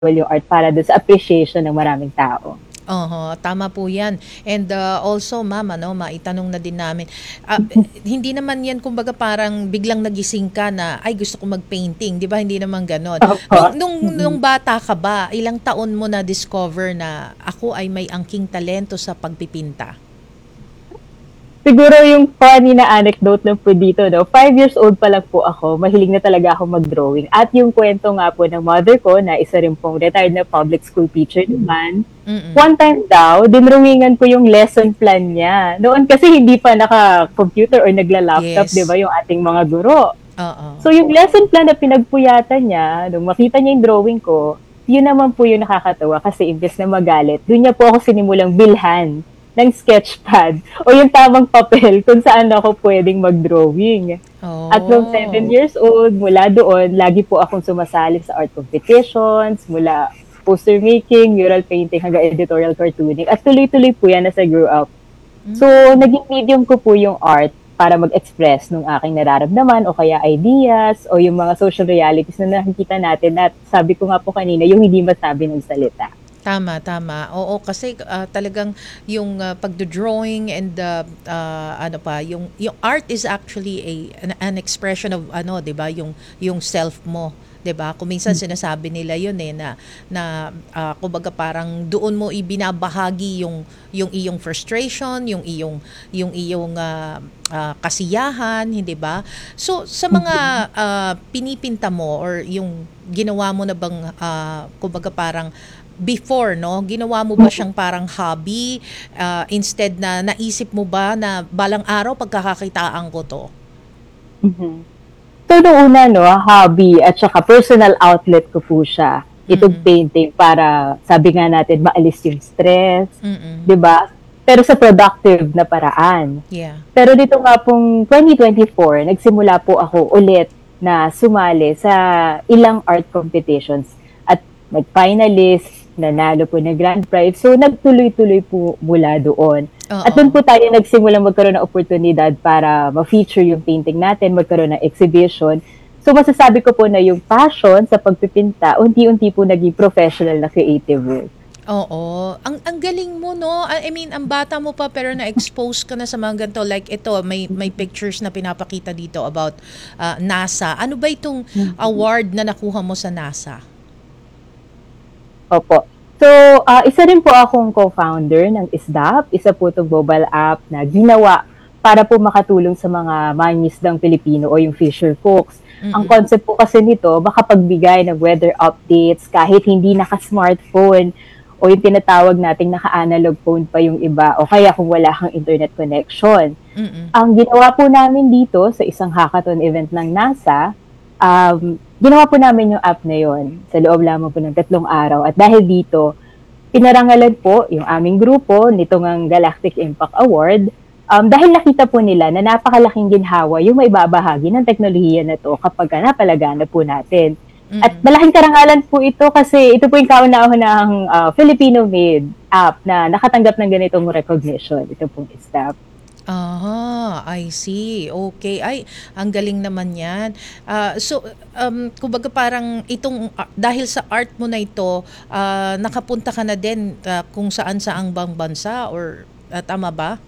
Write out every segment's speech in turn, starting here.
yung art para doon sa appreciation ng maraming tao. Oho, tama po 'yan. And also ma'am, ano, maitanong na din namin. Hindi naman 'yan kumbaga parang biglang nagising ka na ay gusto ko mag-painting, 'di ba? Hindi naman gano'n. Opo. Nung bata ka ba, ilang taon mo na discover na ako ay may angking talento sa pagpipinta? Siguro yung funny na anecdote lang po dito, no? 5 years old pa lang po ako, mahilig na talaga ako mag-drawing. At yung kwento nga po ng mother ko, na isa rin pong retired na public school teacher naman, one time daw, dinrawingan ko yung lesson plan niya. Noon kasi hindi pa naka-computer or nagla-laptop, Yes. di ba, yung ating mga guro. Oo. So yung lesson plan na pinagpuyatan niya, nung makita niya yung drawing ko, yun naman po yung nakakatawa kasi imbes na magalit, doon niya po ako sinimulang bilhan ng sketchpad o yung tamang papel kung saan ako pwedeng mag-drawing. Oh. At nung 7 years old, mula doon, lagi po akong sumasali sa art competitions, mula poster making, mural painting, hanggang editorial cartooning. At tuloy-tuloy po yan as I grew up. So, naging medium ko po yung art para mag-express ng aking nararamdaman o kaya ideas o yung mga social realities na nakikita natin at sabi ko nga po kanina, yung hindi masabi ng salita. Tama, tama. Oo, kasi talagang yung pagdo-drawing and ano pa, yung art is actually an expression of ano, 'di ba? Yung self mo, 'di ba? Kung minsan sinasabi nila yun na kumbaga parang doon mo ibinabahagi yung iyong frustration, yung iyong kasiyahan, hindi ba? So sa mga pinipinta mo or yung ginawa mo na bang kumbaga parang before, no? Ginawa mo ba siyang parang hobby instead na naisip mo ba na balang araw pagkakakitaan ko to? So, noong una, no, hobby at saka personal outlet ko po siya. Itong painting para, sabi nga natin, maalis yung stress, di ba? Pero sa productive na paraan. Yeah. Pero dito nga pong 2024, nagsimula po ako ulit na sumali sa ilang art competitions at nag-finalist, nanalo po ng grand prize. So, nagtuloy-tuloy po mula doon. Oo. At doon po tayo nagsimulang magkaroon ng oportunidad para ma-feature yung painting natin, magkaroon ng exhibition. So, masasabi ko po na yung passion sa pagpipinta, unti-unti po naging professional na creative work. Oo. Ang galing mo, no? I mean, ang bata mo pa pero na-expose ka na sa mga ganito. Like ito, may pictures na pinapakita dito about NASA. Ano ba itong award na nakuha mo sa NASA? Opo. So, isa rin po akong co-founder ng ISDAP. Isa po itong mobile app na ginawa para po makatulong sa mga mangingisdang Pilipino o yung fisher folks. Ang concept po kasi nito, makapagbigay ng weather updates kahit hindi naka-smartphone o yung tinatawag nating naka-analog phone pa yung iba o kaya kung wala kang internet connection. Ang ginawa po namin dito sa isang hackathon event ng NASA, ginawa po namin yung app na yon sa loob lamang po ng 3 araw. At dahil dito, pinarangalan po yung aming grupo nitong ang Galactic Impact Award dahil nakita po nila na napakalaking ginhawa yung maibabahagi ng teknolohiya na to kapag napalagana po natin. At malaking karangalan po ito kasi ito po yung kauna-unahang Filipino-made app na nakatanggap ng ganitong recognition. Ito pong ISDAP. Aha, I see. Okay. Ay, ang galing naman yan. So, kumbaga parang itong, dahil sa art mo na ito, nakapunta ka na din kung saan-saang bang bansa or tama ba?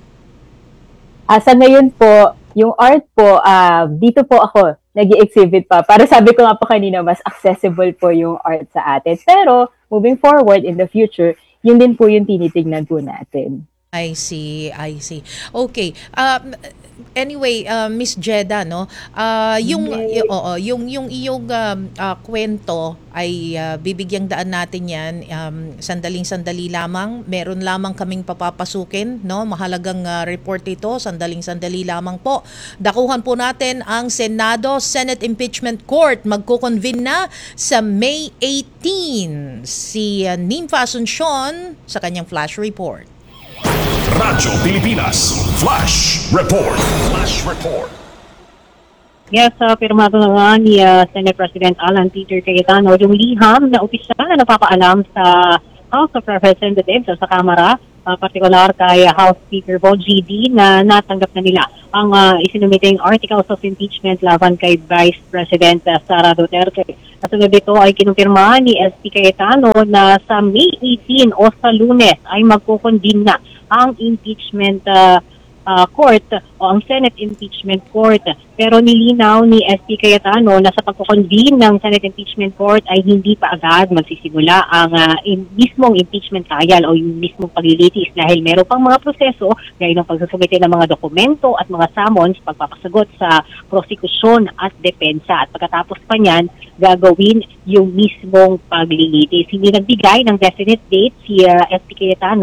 Sa ngayon po, yung art po, dito po ako nag-i-exhibit pa. Para sabi ko nga po kanina, mas accessible po yung art sa atin. Pero, moving forward in the future, yun din po yung tinitignan po natin. I see, I see. Okay. Anyway, Miss Jeda, no? Yung iyong kwento ay bibigyang daan natin 'yan. Sandaling-sandali lamang. Meron lamang kaming papapasukin, no? Mahalagang report ito. Sandaling-sandali lamang po. Dakuhan po natin ang Senate Impeachment Court. Magko-convene na sa May 18. Si Nympha Asuncion sa kanyang flash report. Radyo Pilipinas Flash Report. Flash Report. Yes, pirmado na nga ni Senate President Alan Peter Cayetano yung liham na opisyal na napapaalam sa House of Representatives o sa Kamara, partikular kay House Speaker Bo GD na natanggap na nila ang isinumiting articles of impeachment laban kay Vice President Sara Duterte. Kasunod dito ay kinumpirma ni SP Cayetano na sa May 18 o sa Lunes ay magkukonvene na ang impeachment court o ang Senate Impeachment Court. Pero nilinaw ni SP Cayetano na sa pagkukonvene ng Senate Impeachment Court ay hindi pa agad magsisimula ang mismong impeachment trial o yung mismong paglilitis dahil meron pang mga proseso gaya ng pagsusumite ng mga dokumento at mga summons, pagpapasagot sa prosekusyon at depensa. At pagkatapos pa niyan, gagawin yung mismong paglilitis. Hindi nagbigay ng definite date si SP Cayetano